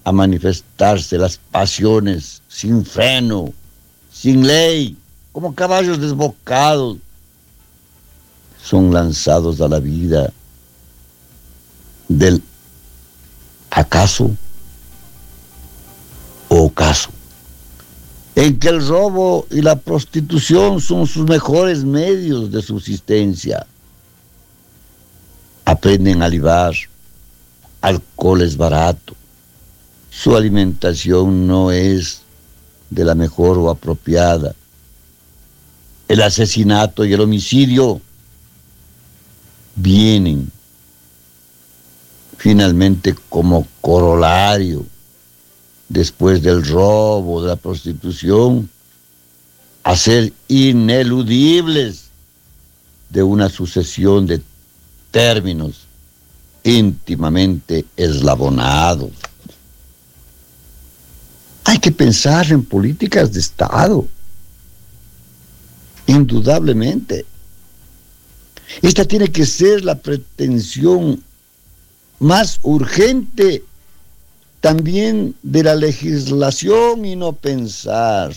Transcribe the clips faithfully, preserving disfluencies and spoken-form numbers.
a manifestarse las pasiones sin freno, sin ley, como caballos desbocados, son lanzados a la vida del acaso o ocaso, en que el robo y la prostitución son sus mejores medios de subsistencia. Aprenden a libar, alcohol es barato, su alimentación no es de la mejor o apropiada. El asesinato y el homicidio vienen finalmente como corolario, después del robo, de la prostitución, a ser ineludibles de una sucesión de términos íntimamente eslabonados. Hay que pensar en políticas de Estado, indudablemente. Esta tiene que ser la pretensión más urgente también de la legislación, y no pensar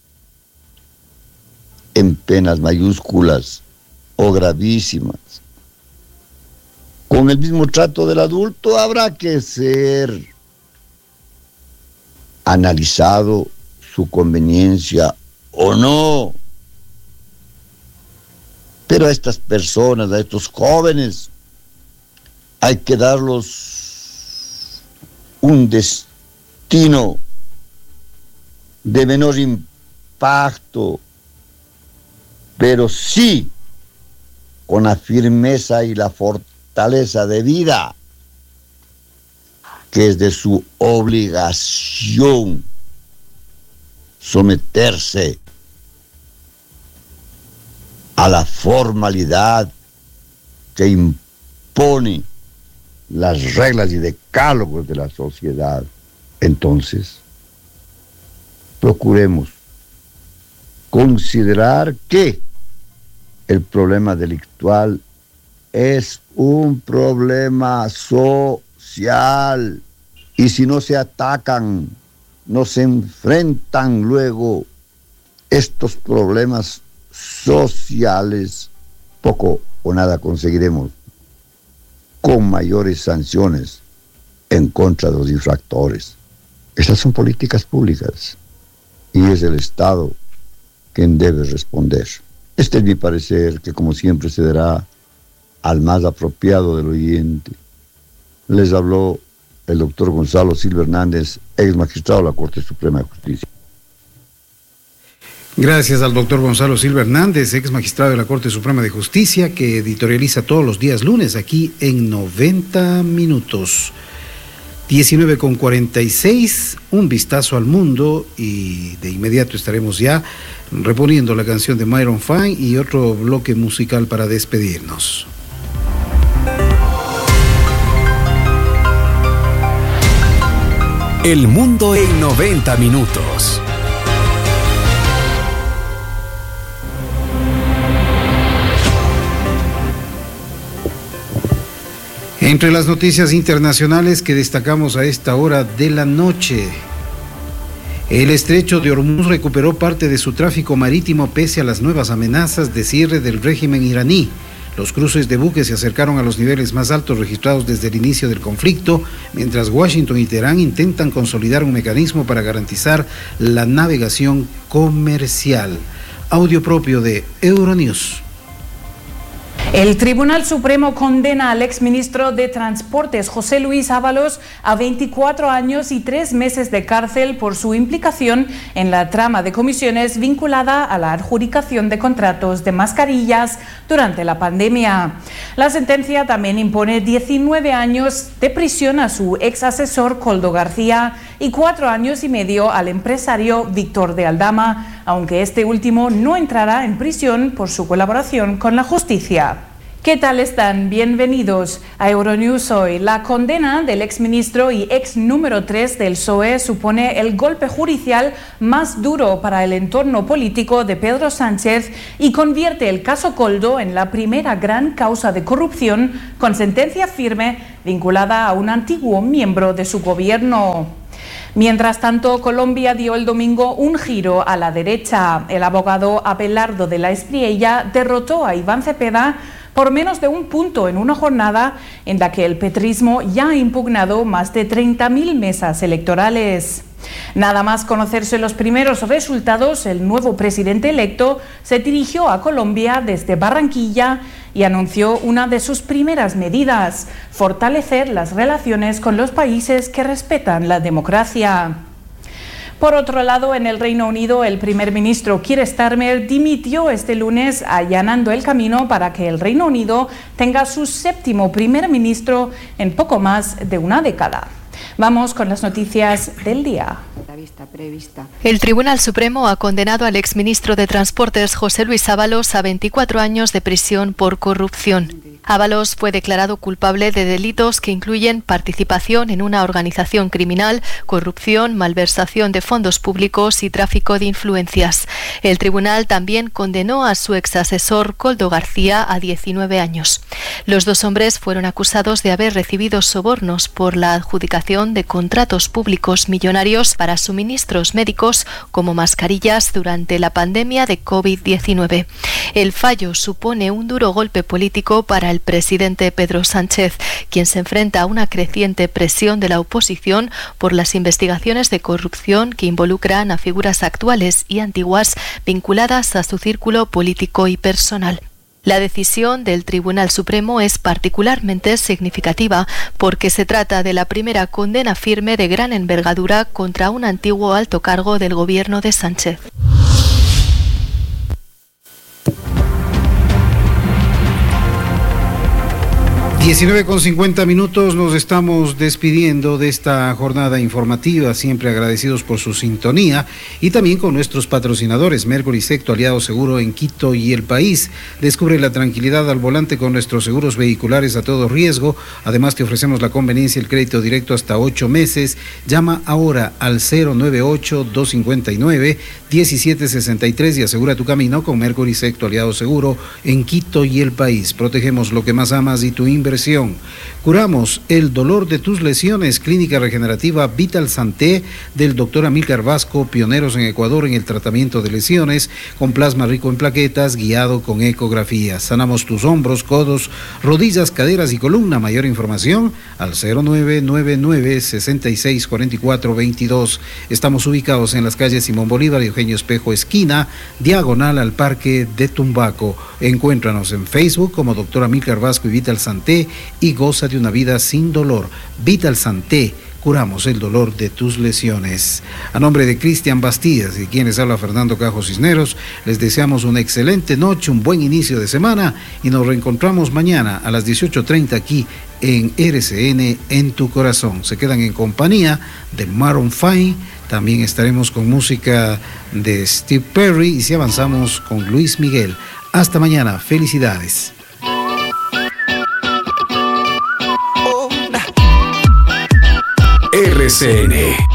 en penas mayúsculas o gravísimas. Con el mismo trato del adulto habrá que ser analizado su conveniencia o no. Pero a estas personas, a estos jóvenes, hay que darlos un destino de menor impacto, pero sí con la firmeza y la fortaleza de vida que es de su obligación someterse a la formalidad que impone las reglas y decálogos de la sociedad. Entonces, procuremos considerar que el problema delictual es un problema social, y si no se atacan, no se enfrentan luego estos problemas sociales, poco o nada conseguiremos con mayores sanciones en contra de los infractores. Estas son políticas públicas y es el Estado quien debe responder. Este es mi parecer, que como siempre se dará al más apropiado del oyente. Les habló el doctor Gonzalo Silva Hernández, ex magistrado de la Corte Suprema de Justicia. Gracias al doctor Gonzalo Silva Hernández, ex magistrado de la Corte Suprema de Justicia, que editorializa todos los días lunes aquí en noventa minutos. diecinueve con cuarenta y seis, un vistazo al mundo, y de inmediato estaremos ya reponiendo la canción de Myron Fine y otro bloque musical para despedirnos. El mundo en noventa minutos. Entre las noticias internacionales que destacamos a esta hora de la noche, el estrecho de Hormuz recuperó parte de su tráfico marítimo pese a las nuevas amenazas de cierre del régimen iraní. Los cruces de buques se acercaron a los niveles más altos registrados desde el inicio del conflicto, mientras Washington y Teherán intentan consolidar un mecanismo para garantizar la navegación comercial. Audio propio de Euronews. El Tribunal Supremo condena al exministro de Transportes, José Luis Ábalos, a veinticuatro años y tres meses de cárcel por su implicación en la trama de comisiones vinculada a la adjudicación de contratos de mascarillas durante la pandemia. La sentencia también impone diecinueve años de prisión a su ex asesor Koldo García y cuatro años y medio al empresario Víctor de Aldama, aunque este último no entrará en prisión por su colaboración con la justicia. ¿Qué tal están? Bienvenidos a Euronews hoy. La condena del exministro y ex número tres del P S O E supone el golpe judicial más duro para el entorno político de Pedro Sánchez y convierte el caso Koldo en la primera gran causa de corrupción con sentencia firme vinculada a un antiguo miembro de su gobierno. Mientras tanto, Colombia dio el domingo un giro a la derecha. El abogado Abelardo de la Espriella derrotó a Iván Cepeda por menos de un punto en una jornada en la que el petrismo ya ha impugnado más de treinta mil mesas electorales. Nada más conocerse los primeros resultados, el nuevo presidente electo se dirigió a Colombia desde Barranquilla y anunció una de sus primeras medidas: fortalecer las relaciones con los países que respetan la democracia. Por otro lado, en el Reino Unido, el primer ministro Keir Starmer dimitió este lunes, allanando el camino para que el Reino Unido tenga su séptimo primer ministro en poco más de una década. Vamos con las noticias del día. El Tribunal Supremo ha condenado al exministro de Transportes José Luis Ábalos a veinticuatro años de prisión por corrupción. Ábalos fue declarado culpable de delitos que incluyen participación en una organización criminal, corrupción, malversación de fondos públicos y tráfico de influencias. El tribunal también condenó a su exasesor Koldo García a diecinueve años. Los dos hombres fueron acusados de haber recibido sobornos por la adjudicación de contratos públicos millonarios para suministros médicos como mascarillas durante la pandemia de COVID diecinueve. El fallo supone un duro golpe político para el presidente Pedro Sánchez, quien se enfrenta a una creciente presión de la oposición por las investigaciones de corrupción que involucran a figuras actuales y antiguas vinculadas a su círculo político y personal. La decisión del Tribunal Supremo es particularmente significativa porque se trata de la primera condena firme de gran envergadura contra un antiguo alto cargo del gobierno de Sánchez. diecinueve con cincuenta minutos, nos estamos despidiendo de esta jornada informativa, siempre agradecidos por su sintonía y también con nuestros patrocinadores, Mercury Secto, aliado seguro en Quito y el país. Descubre la tranquilidad al volante con nuestros seguros vehiculares a todo riesgo. Además te ofrecemos la conveniencia y el crédito directo hasta ocho meses. Llama ahora al cero nueve ocho, dos cinco nueve, uno siete seis tres y asegura tu camino con Mercury Secto, aliado seguro en Quito y el país. Protegemos lo que más amas y tu inversión. Curamos el dolor de tus lesiones. Clínica Regenerativa Vital Santé del doctor Amílcar Vasco, pioneros en Ecuador en el tratamiento de lesiones con plasma rico en plaquetas, guiado con ecografía. Sanamos tus hombros, codos, rodillas, caderas y columna. Mayor información al cero nueve nueve nueve, seis seis cuatro cuatro dos dos. Estamos ubicados en las calles Simón Bolívar y Eugenio Espejo, esquina, diagonal al Parque de Tumbaco. Encuéntranos en Facebook como doctor Amílcar Vasco y Vital Santé y goza de una vida sin dolor. Vital Santé, curamos el dolor de tus lesiones. A nombre de Cristian Bastías y quienes habla Fernando Cajo Cisneros, les deseamos una excelente noche, un buen inicio de semana y nos reencontramos mañana a las dieciocho treinta aquí en R C N En Tu Corazón. Se quedan en compañía de Maroon cinco, también estaremos con música de Steve Perry y si avanzamos con Luis Miguel. Hasta mañana, felicidades. R C N